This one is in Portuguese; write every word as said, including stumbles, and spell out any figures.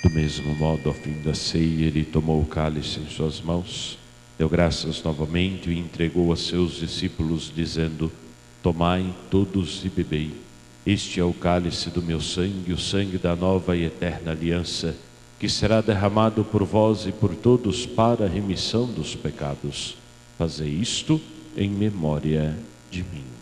Do mesmo modo, ao fim da ceia, ele tomou o cálice em suas mãos, deu graças novamente e entregou a seus discípulos, dizendo: tomai todos e bebei. Este é o cálice do meu sangue, o sangue da nova e eterna aliança, que será derramado por vós e por todos para a remissão dos pecados. Fazei isto em memória de mim.